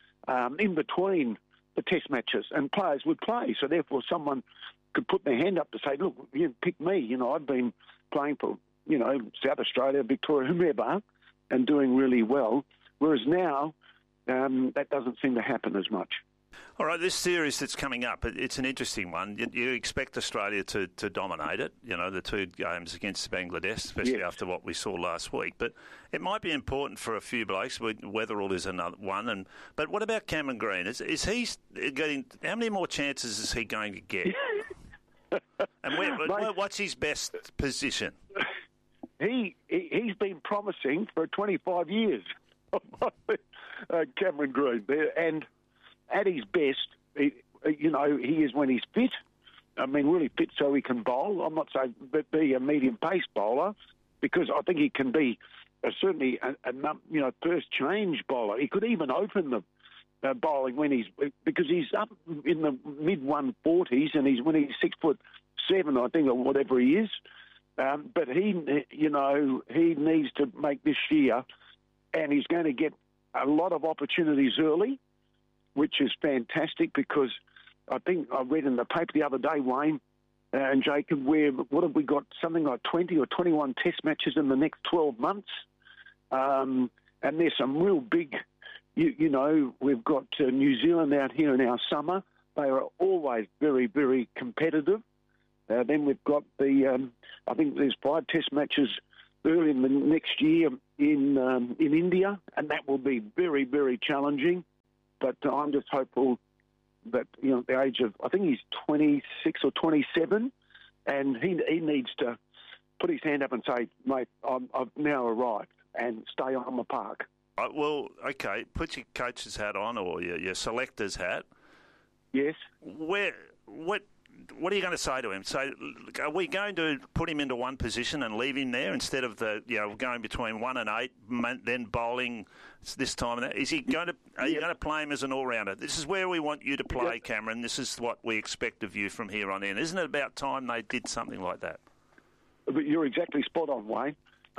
in between the Test matches and players would play. So therefore someone could put their hand up to say, look, pick me. I've been playing for, South Australia, Victoria, whomever, and doing really well, whereas now that doesn't seem to happen as much. All right, this series that's coming up, it's an interesting one. You expect Australia to dominate it, the 2 games against Bangladesh, especially after what we saw last week. But it might be important for a few blokes. Weatherall is another one. But what about Cameron Green? Is he getting... How many more chances is he going to get? And what's his best position? He's been promising for 25 years, Cameron Green. And at his best, he is when he's fit. I mean, really fit so he can bowl. I'm not saying be a medium-pace bowler, because I think he can be certainly a first change bowler. He could even open the bowling because he's up in the mid-140s and when he's 6 foot 7, I think, or whatever he is. But he needs to make this year, and he's going to get a lot of opportunities early, which is fantastic because I think I read in the paper the other day, Wayne and Jacob, what have we got? Something like 20 or 21 test matches in the next 12 months. And there's some real big, we've got New Zealand out here in our summer. They are always very, very competitive. Then we've got I think there's 5 test matches early in the next year in India, and that will be very, very challenging. But I'm just hopeful that, at the age of, I think he's 26 or 27, and he needs to put his hand up and say, mate, I've now arrived, and stay on the park. Well, okay, put your coach's hat on or your selector's hat. Yes. What are you going to say to him? So, are we going to put him into one position and leave him there instead of going between 1 and 8, then bowling this time and that? Are you going to play him as an all-rounder? This is where we want you to play, Cameron. This is what we expect of you from here on in. Isn't it about time they did something like that? But you're exactly spot on, Wayne.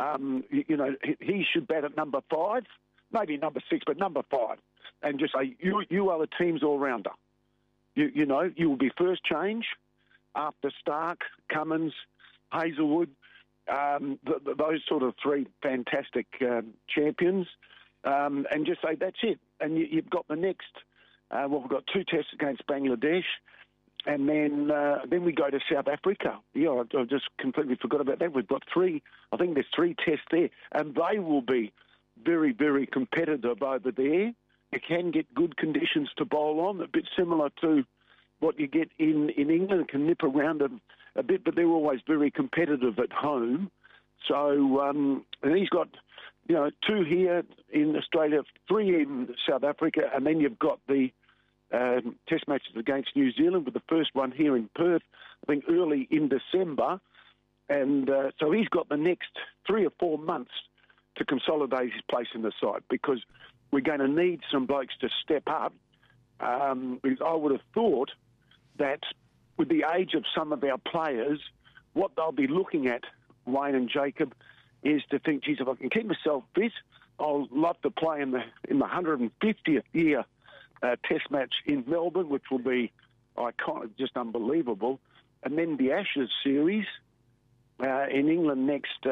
He should bat at number 5, maybe number 6, but number 5, and just say, you are the team's all-rounder. You will be first change after Stark, Cummins, Hazelwood, those sort of 3 fantastic champions, and just say that's it. And you've got the next. We've got 2 tests against Bangladesh, and then we go to South Africa. Yeah, I just completely forgot about that. We've got 3. I think there's 3 tests there, and they will be very, very competitive over there. You can get good conditions to bowl on, a bit similar to what you get in England. It can nip around a bit, but they're always very competitive at home. So and he's got, 2 here in Australia, 3 in South Africa, and then you've got the test matches against New Zealand, with the first one here in Perth, I think early in December. And so he's got the next 3 or 4 months to consolidate his place in the side, because we're going to need some blokes to step up. Because I would have thought that with the age of some of our players, what they'll be looking at, Wayne and Jacob, is to think, geez, if I can keep myself fit, I'll love to play in the 150th year test match in Melbourne, which will be iconic, just unbelievable. And then the Ashes series in England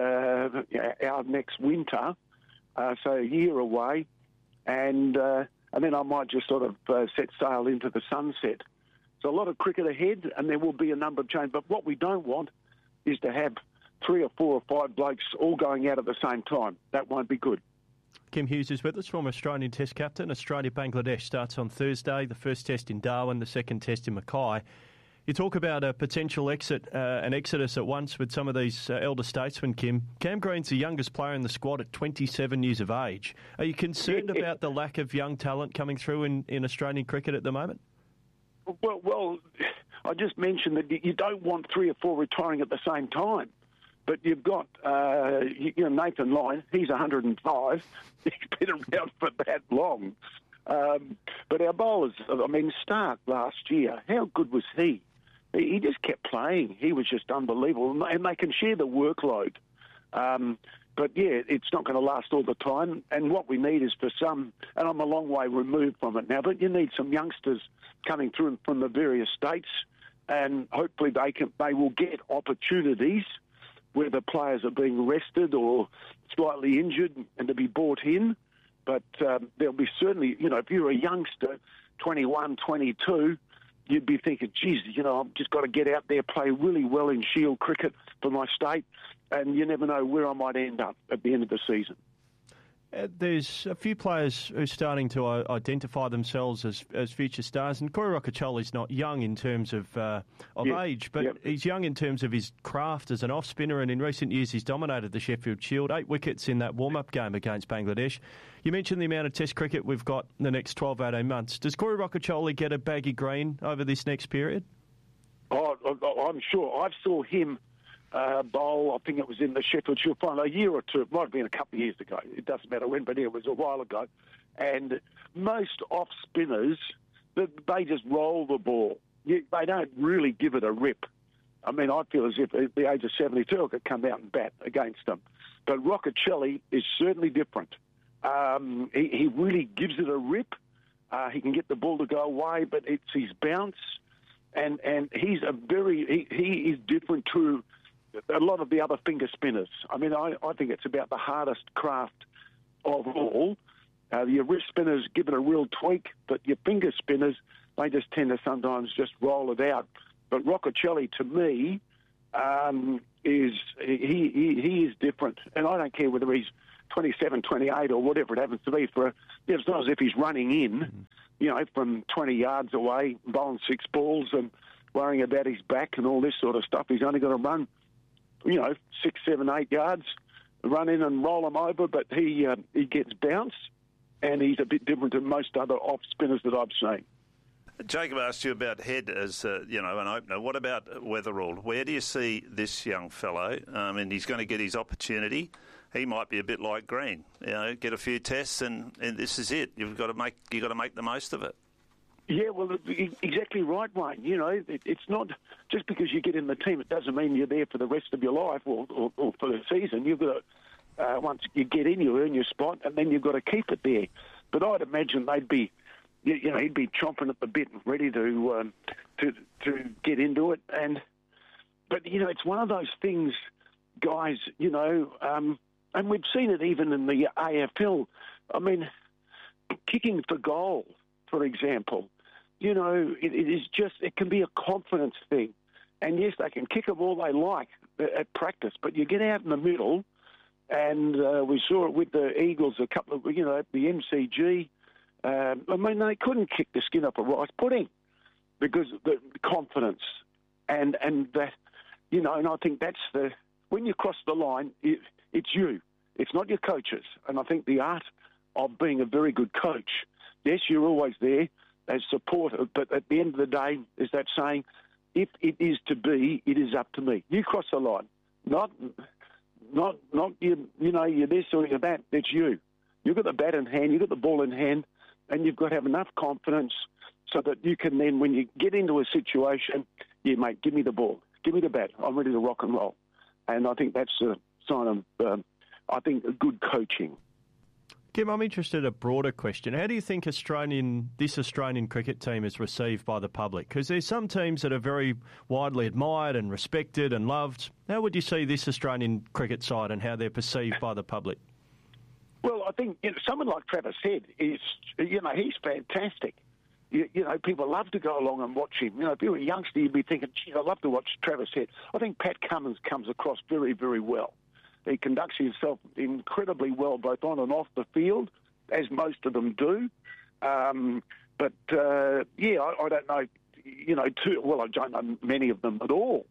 our next winter, so a year away. And then I might just sort of set sail into the sunset. So a lot of cricket ahead, and there will be a number of changes. But what we don't want is to have 3 or 4 or 5 blokes all going out at the same time. That won't be good. Kim Hughes is with us, former Australian Test captain. Australia-Bangladesh starts on Thursday. The first test in Darwin, the second test in Mackay. You talk about a potential exit, an exodus at once with some of these elder statesmen, Kim. Cam Green's the youngest player in the squad at 27 years of age. Are you concerned about the lack of young talent coming through in Australian cricket at the moment? Well, I just mentioned that you don't want 3 or 4 retiring at the same time. But you've got, Nathan Lyon, he's 105. He's been around for that long. But our bowlers, Stark last year, how good was he? He just kept playing. He was just unbelievable. And they can share the workload. But, it's not going to last all the time. And what we need is for some, and I'm a long way removed from it now, but you need some youngsters coming through from the various states, and hopefully they will get opportunities where the players are being rested or slightly injured and to be brought in. But there'll be certainly, if you're a youngster, 21, 22, you'd be thinking, geez, I've just got to get out there, play really well in Shield cricket for my state, and you never know where I might end up at the end of the season. There's a few players who are starting to identify themselves as future stars, and Corey Roccacciole's not young in terms of age, but he's young in terms of his craft as an off-spinner, and in recent years he's dominated the Sheffield Shield, 8 wickets in that warm-up game against Bangladesh. You mentioned the amount of Test cricket we've got in the next 12, 18 months. Does Corey Roccacciole get a baggy green over this next period? Oh, I'm sure. I saw him bowl, I think it was in the Sheffield Shield final, a year or two, it might have been a couple of years ago, it doesn't matter when, but it was a while ago. And most off-spinners, they just roll the ball. They don't really give it a rip. I mean, I feel as if at the age of 72 I could come out and bat against him. But Roccacelli is certainly different. He really gives it a rip. He can get the ball to go away, but it's his bounce. And he's he is different to a lot of the other finger spinners. I mean, I think it's about the hardest craft of all. Your wrist spinners give it a real tweak, but your finger spinners, they just tend to sometimes just roll it out. But Roccacelli, to me, he is different. And I don't care whether he's 27, 28 or whatever it happens to be. It's not as if he's running in, from 20 yards away, bowling 6 balls and worrying about his back and all this sort of stuff. He's only got to run, 6, 7, 8 yards, run in and roll them over, but he gets bounce, and he's a bit different to most other off spinners that I've seen. Jacob asked you about Head as an opener. What about Weatherall? Where do you see this young fellow? And he's going to get his opportunity. He might be a bit like Green. Get a few tests, and this is it. You've got to make the most of it. Yeah, well, exactly right, Wayne. It's not just because you get in the team, it doesn't mean you're there for the rest of your life or for the season. You've got to once you get in, you earn your spot, and then you've got to keep it there. But I'd imagine they'd be. He'd be chomping at the bit, ready to get into it. But it's one of those things, guys. And we've seen it even in the AFL. I mean, kicking for goal, for example. It can be a confidence thing. And yes, they can kick them all they like at practice, but you get out in the middle, and we saw it with the Eagles a couple of, at the MCG. They couldn't kick the skin off a rice pudding because the confidence and that, and I think that's when you cross the line, it's you. It's not your coaches. And I think the art of being a very good coach, yes, you're always there as supportive, but at the end of the day, is that saying, if it is to be, it is up to me. You cross the line, not you, you're this or you're that. It's you. You've got the bat in hand, you've got the ball in hand, and you've got to have enough confidence so that you can then, when you get into a situation, mate, give me the ball, give me the bat, I'm ready to rock and roll. And I think that's a sign of, good coaching. Kim, I'm interested in a broader question. How do you think this Australian cricket team is received by the public? Because there's some teams that are very widely admired and respected and loved. How would you see this Australian cricket side and how they're perceived by the public? Well, I think someone like Travis Head is, he's fantastic. People love to go along and watch him. If you're a youngster, you'd be thinking, gee, I'd love to watch Travis Head. I think Pat Cummins comes across very, very well. He conducts himself incredibly well, both on and off the field, as most of them do. I don't know, I don't know many of them at all.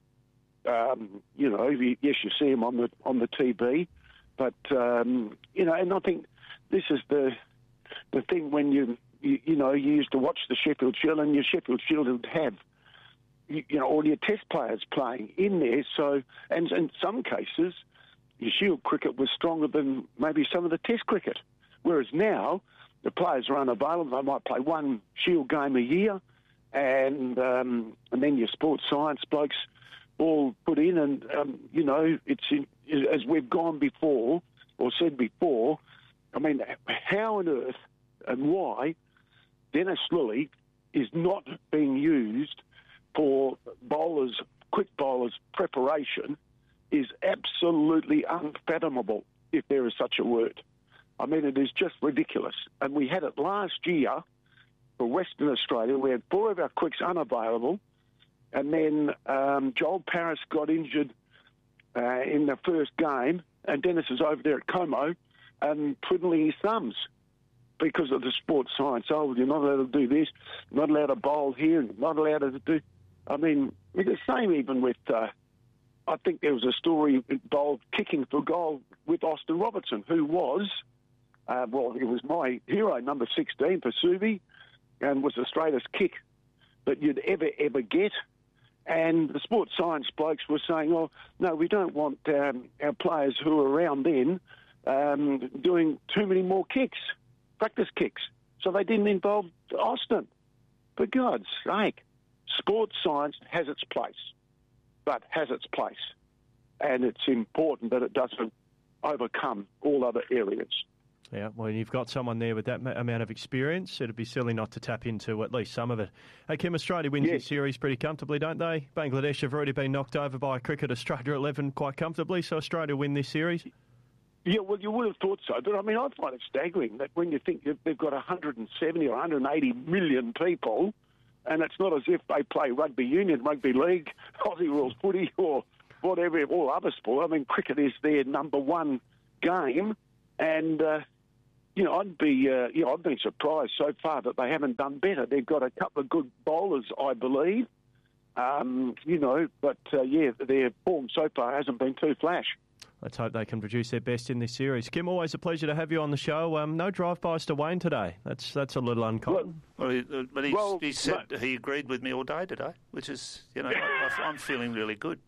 Yes, you see him on the TV. But, and I think this is the thing when you used to watch the Sheffield Shield, and your Sheffield Shield would have, all your test players playing in there. So, and in some cases, your Shield cricket was stronger than maybe some of the test cricket. Whereas now, the players are unavailable. They might play one Shield game a year, and then your sports science blokes all put in, and, as we've gone before, or said before, I mean, how on earth and why Dennis Lilly is not being used for quick bowlers preparation is absolutely unfathomable, if there is such a word. I mean, it is just ridiculous. And we had it last year for Western Australia. We had 4 of our quicks unavailable, and then Joel Paris got injured in the first game, and Dennis is over there at Como and twiddling his thumbs because of the sports science. Oh, you're not allowed to do this, you're not allowed to bowl here, you're not allowed to do... I mean, it's the same even with... I think there was a story involved kicking for goal with Austin Robertson, who was, he was my hero, number 16 for Subi, and was the straightest kick that you'd ever get. And the sports science blokes were saying, oh, no, we don't want our players who were around then doing too many more kicks, practice kicks. So they didn't involve Austin. For God's sake, sports science has its place. but has its place. And it's important that it doesn't overcome all other areas. Yeah, well, you've got someone there with that amount of experience. It'd be silly not to tap into at least some of it. Hey, Kim, Australia wins this series pretty comfortably, don't they? Bangladesh have already been knocked over by cricket Australia 11 quite comfortably, so Australia win this series? Yeah, well, you would have thought so. But, I mean, I find it staggering that when you think they've got 170 or 180 million people, and it's not as if they play rugby union, rugby league, Aussie rules footy, or whatever, all other sport. I mean, cricket is their number one game, and... I've been surprised so far that they haven't done better. They've got a couple of good bowlers, I believe, but their form so far hasn't been too flash. Let's hope they can produce their best in this series. Kim, always a pleasure to have you on the show. No drive-bys to Wayne today. That's a little uncommon. He said he agreed with me all day today, which is, I'm feeling really good.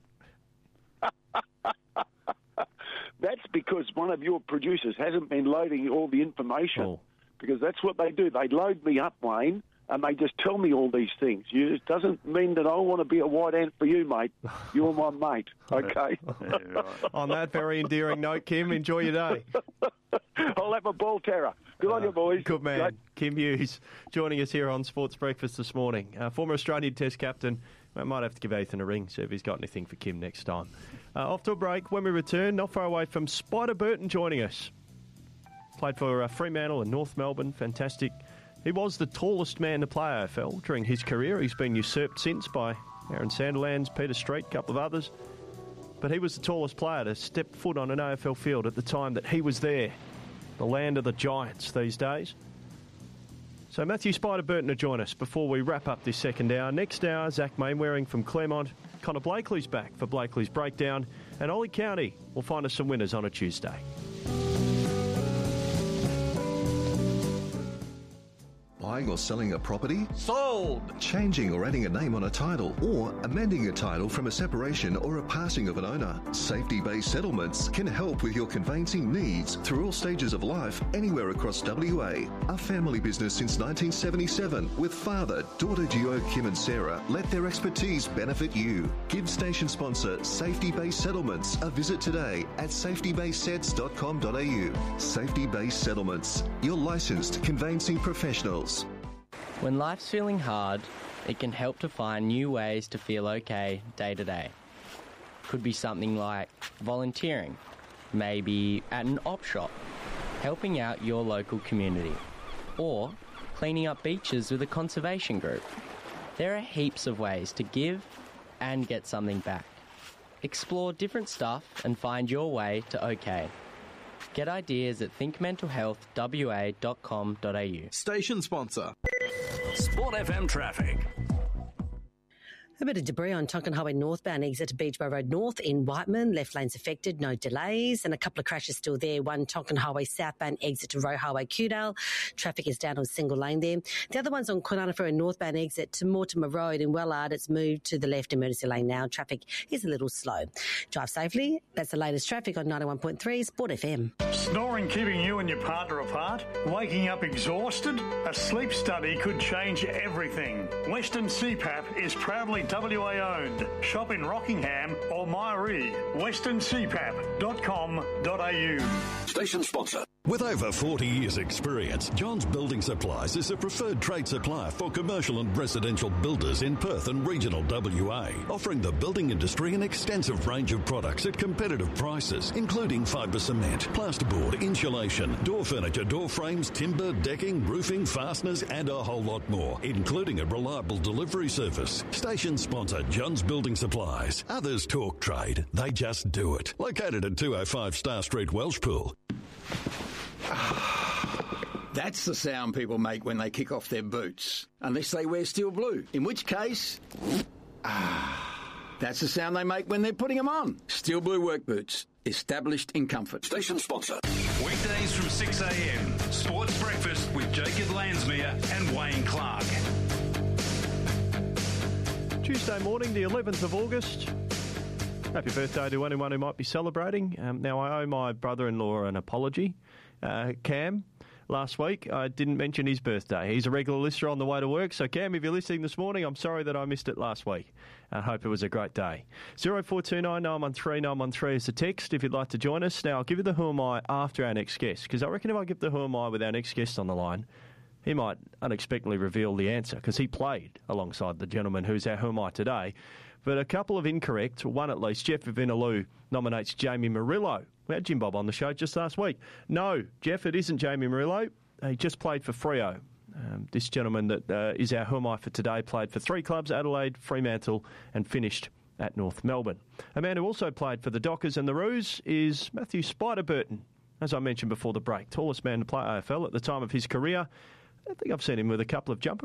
That's because one of your producers hasn't been loading all the information, because that's what they do. They load me up, Wayne, and they just tell me all these things. It doesn't mean that I want to be a white ant for you, mate. You're my mate, okay? Right. On that very endearing note, Kim, enjoy your day. I'll have a ball terror. Good on you, boys. Good man. Great. Kim Hughes joining us here on Sports Breakfast this morning. Former Australian Test captain. I might have to give Ethan a ring, see if he's got anything for Kim next time. Off to a break. When we return, not far away from Spider Burton joining us. Played for Fremantle and North Melbourne. Fantastic. He was the tallest man to play AFL during his career. He's been usurped since by Aaron Sandilands, Peter Street, a couple of others. But he was the tallest player to step foot on an AFL field at the time that he was there. The land of the giants these days. So Matthew Spider Burton to join us before we wrap up this second hour. Next hour, Zach Mainwaring from Claremont. Connor Blakely's back for Blakely's Breakdown. And Ollie County will find us some winners on a Tuesday. Buying or selling a property? Sold! Changing or adding a name on a title, or amending a title from a separation or a passing of an owner. Safety Bay Settlements can help with your conveyancing needs through all stages of life, anywhere across WA. A family business since 1977 with father, daughter Gio, Kim and Sarah. Let their expertise benefit you. Give station sponsor Safety Bay Settlements a visit today at safetybaysets.com.au. Safety Bay Settlements, your licensed conveyancing professionals. When life's feeling hard, it can help to find new ways to feel okay day to day. Could be something like volunteering, maybe at an op shop, helping out your local community, or cleaning up beaches with a conservation group. There are heaps of ways to give and get something back. Explore different stuff and find your way to okay. Get ideas at thinkmentalhealthwa.com.au. Station sponsor. Sport FM traffic. A bit of debris on Tonkin Highway northbound exit to Beachborough Road North in Whiteman. Left lane's affected, no delays. And a couple of crashes still there. One Tonkin Highway southbound exit to Roe Highway Kewdale. Traffic is down on single lane there. The other one's on Kwinana Ferry northbound exit to Mortimer Road in Wellard. It's moved to the left emergency lane now. Traffic is a little slow. Drive safely. That's the latest traffic on 91.3 Sport FM. Snoring keeping you and your partner apart? Waking up exhausted? A sleep study could change everything. Western CPAP is proudly WA owned. Shop in Rockingham or Myree. westerncpap.com.au. Station sponsor. With over 40 years' experience, John's Building Supplies is a preferred trade supplier for commercial and residential builders in Perth and regional WA, offering the building industry an extensive range of products at competitive prices, including fibre cement, plasterboard, insulation, door furniture, door frames, timber, decking, roofing, fasteners, and a whole lot more, including a reliable delivery service. Station sponsor John's Building Supplies. Others talk trade, they just do it. Located at 205 Star Street, Welshpool. That's the sound people make when they kick off their boots. Unless they wear steel blue, in which case... that's the sound they make when they're putting them on. Steel blue work boots. Established in comfort. Station sponsor. Weekdays from 6 a.m. Sports Breakfast with Jacob Lansmere and Wayne Clark. Tuesday morning, the 11th of August. Happy birthday to anyone who might be celebrating. Now, I owe my brother-in-law an apology, Cam. last week. I didn't mention his birthday. He's a regular listener on the way to work. So, Cam, if you're listening this morning, I'm sorry that I missed it last week. I hope it was a great day. 0429 913 913 is the text if you'd like to join us. Now, I'll give you the Who Am I after our next guest, because I reckon if I give the Who Am I with our next guest on the line, he might unexpectedly reveal the answer, because he played alongside the gentleman who's our Who Am I today. But a couple of incorrect, one at least. Jeff Vinaloo nominates Jamie Murillo. We had Jim Bob on the show just last week. No, Jeff, it isn't Jamie Murillo. He just played for Freo. This gentleman that is our Who Am I for today played for 3 clubs, Adelaide, Fremantle, and finished at North Melbourne. A man who also played for the Dockers and the Roos is Matthew Spider-Burton. As I mentioned before the break, tallest man to play AFL at the time of his career. I think I've seen him with a couple of jumper